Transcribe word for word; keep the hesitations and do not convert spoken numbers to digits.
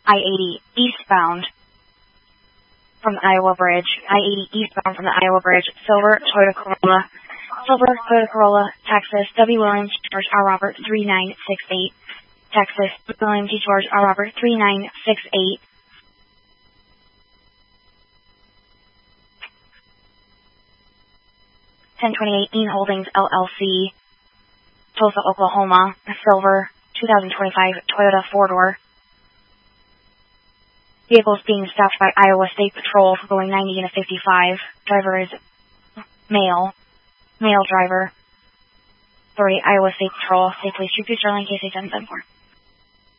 I eighty eastbound from the Iowa Bridge. I eighty eastbound from the Iowa Bridge. Silver Toyota Corolla. Silver Toyota Corolla, Texas. W. Williams, George R. Robert, three nine six eight. Texas. William T. George R. Robert, three nine six eight. ten twenty-eight Dean Holdings, L L C. Tulsa, Oklahoma. Silver, two thousand twenty-five Toyota four-door. Vehicles being stopped by Iowa State Patrol for going ninety and a fifty-five. Driver is male. Male driver. Authority, Iowa State Patrol. State Police Troop two Sterling, K C seven seven four.